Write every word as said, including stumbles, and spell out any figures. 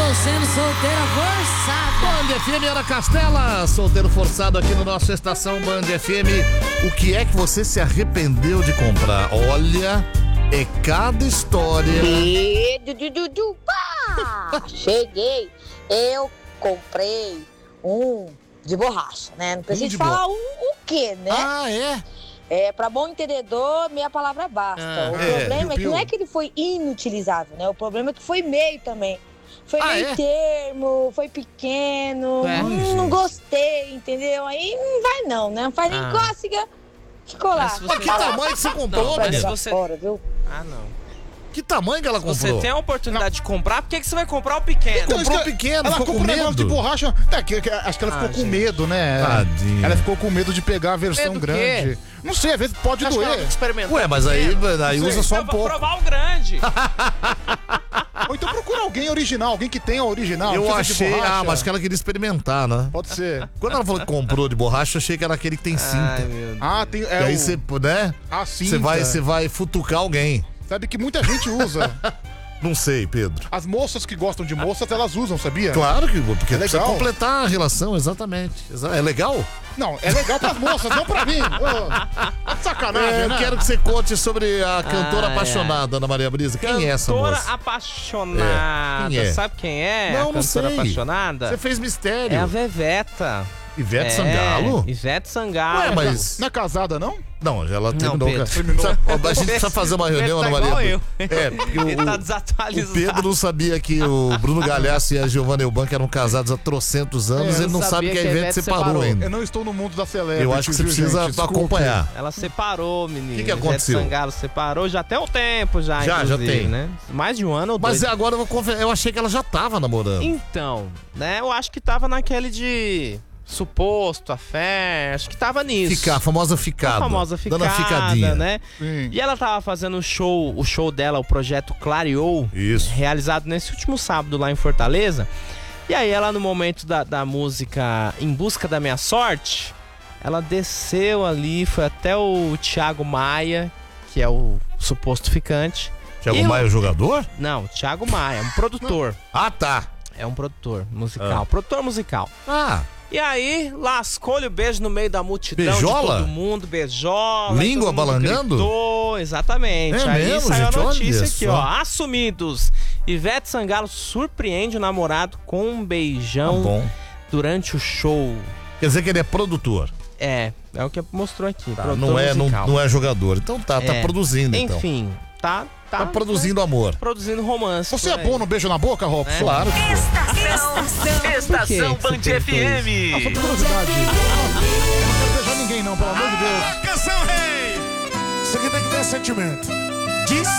Estou sendo solteira forçada. Band F M, Ana Castela, solteiro forçado aqui no nosso Estação Band F M. O que é que você se arrependeu de comprar? Olha, é cada história. E du, du, du, du, pá! Cheguei. Eu comprei um de borracha, né? Não preciso de falar bo- o, o quê, né? Ah, é? É, pra bom entendedor, meia palavra basta. Ah, o é, problema é que piu-piu. não é que ele foi inutilizável, né? O problema é que foi meio também. Foi Ah, meio é? termo, foi pequeno, É. hum, Ai, não gente. gostei, entendeu? Aí não vai não, né? Não faz nem Ah. cócega. Ficou lá. Mas se Mas que tamanho que você comprou, Não, mas menina? se Pra você- fora, viu? Ah, não. Que tamanho que ela comprou? Você tem a oportunidade de comprar, por que, que você vai comprar o pequeno? Comprou Então, isso que- pequeno, ela ficou com comprou um negócio medo. de borracha. É, que, que- acho que ela Ah, ficou com gente. medo, né? Tadinha. Ela ficou com medo de pegar a versão Medo do grande. quê? Não sei, às vezes pode Acho que ela doer. tem que experimentar. Ué, mas aí, aí usa só um Prova- pouco. Provar o grande. Ou então procura alguém original, alguém que tenha original. Eu não precisa de achei, borracha. ah, mas que ela queria experimentar, né? Pode ser. Quando ela falou que comprou de borracha, eu achei que era aquele que tem Ai, cinta. meu Deus. Ah, tem. E É aí o- você, né? a cinta. Você vai, você vai futucar alguém. Sabe que muita gente usa. Não sei, Pedro. As moças que gostam de moças, elas usam, sabia? Claro que porque É precisa legal. completar a relação, exatamente. Exa- É legal? Não, é legal pras moças, não pra mim. Ô, de sacanagem, É, eu né? quero que você conte sobre a cantora Ai, apaixonada, Ana Maria Brisa. Quem é essa Cantora moça? apaixonada. É, quem é? Sabe quem é? Não, a não cantora sei. apaixonada? Você fez mistério. É a Veveta. Ivete É, Sangalo? Ivete Sangalo. Ué, mas... Não é casada, não? Não, ela Não, terminou. Pedro. com- Precisa- A gente precisa fazer uma reunião, Ana Ele tá Maria. igual eu. É, porque o, Ele tá o- desatualizado. o Pedro não sabia que o Bruno Galhaço e a Giovanna Eubank eram casados há trocentos anos. É, ele não não sabe sabia que a que a Ivete Ivete separou, separou. ainda. Eu não estou no mundo da celebrity. Eu acho que você viu, precisa gente? Desculpe. acompanhar. Ela separou, menino. Que que Ivete aconteceu? Sangalo separou já tem um tempo já, Já, já inclusive, tem. né? Mais de um ano ou Mas dois. agora eu vou confessar, eu achei que ela já tava namorando. Então, né? Eu acho que tava naquele de suposto, a fé, acho que tava nisso. Ficar, a famosa A ficada. famosa ficada, Dando a ficadinha. né? Sim. E ela tava fazendo o show, o show dela, o projeto Clareou, Isso. realizado nesse último sábado lá em Fortaleza. E aí ela, no momento da, da música Em Busca da Minha Sorte, ela desceu ali, foi até o Thiago Maia, que é o suposto ficante. Thiago Eu- Maia, jogador? Não, Thiago Maia, um produtor. Ah, tá. É um produtor musical, Ah. produtor musical. Ah, E aí, lascou-lhe o beijo no meio da multidão Beijola? de todo mundo, beijola. Língua todo mundo balangando? gritou, exatamente. É aí mesmo, saiu gente? a notícia Olha aqui, só. ó. Assumidos. Ivete Sangalo surpreende o namorado com um tá beijão bom. durante o show. Quer dizer que ele é produtor. É, é o que mostrou aqui. Tá, produtor não, é, não, musical. não é jogador. Então tá, tá É. produzindo, então. Enfim, tá, tá, Tá produzindo amor. produzindo romance. Você por é aí. bom no beijo na boca, Robson? Claro. Estação Band F M. Ah, só por curiosidade. Eu não quero beijar ninguém, não, pelo amor de Deus. Canção rei! Isso aqui tem que ter sentimento. Diz